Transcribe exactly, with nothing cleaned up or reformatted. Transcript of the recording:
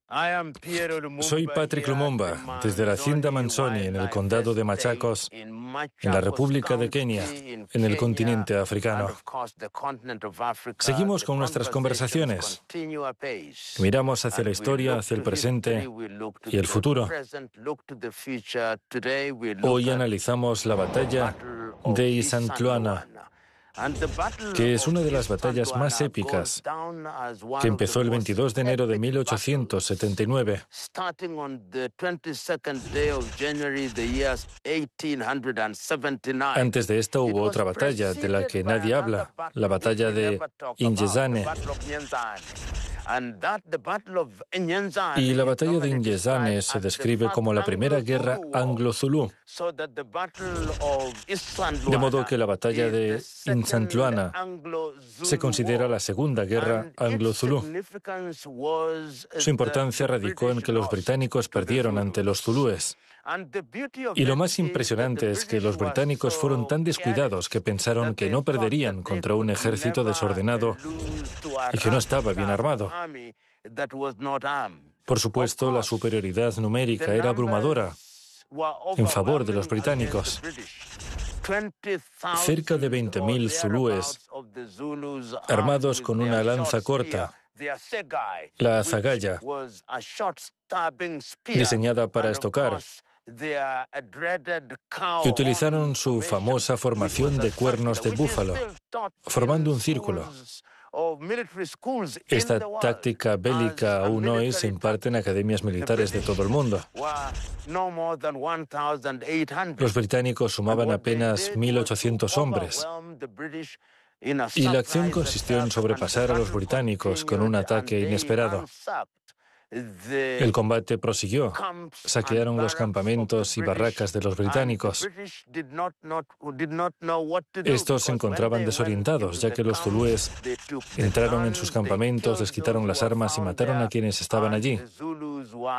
Soy Patrick Lumumba, desde la hacienda Manzoni, en el condado de Machakos, en la República de Kenia, en el continente africano. Seguimos con nuestras conversaciones. Miramos hacia la historia, hacia el presente y el futuro. Hoy analizamos la batalla de Isandlwana, que es una de las batallas más épicas, que empezó el veintidós de enero de mil ochocientos setenta y nueve. Antes de esta hubo otra batalla de la que nadie habla, la batalla de Ingezane. Y la batalla de Ingezane se describe como la primera guerra anglo-zulú. De modo que la batalla de Isandlwana se considera la segunda guerra anglo-zulú. Su importancia radicó en que los británicos perdieron ante los zulúes. Y lo más impresionante es que los británicos fueron tan descuidados que pensaron que no perderían contra un ejército desordenado y que no estaba bien armado. Por supuesto, la superioridad numérica era abrumadora en favor de los británicos. Cerca de veinte mil zulúes, armados con una lanza corta, la azagaya, diseñada para estocar, y utilizaron su famosa formación de cuernos de búfalo, formando un círculo. Esta táctica bélica aún hoy se imparte en academias militares de todo el mundo. Los británicos sumaban apenas mil ochocientos hombres. Y la acción consistió en sobrepasar a los británicos con un ataque inesperado. El combate prosiguió. Saquearon los campamentos y barracas de los británicos. Estos se encontraban desorientados, ya que los zulúes entraron en sus campamentos, les quitaron las armas y mataron a quienes estaban allí.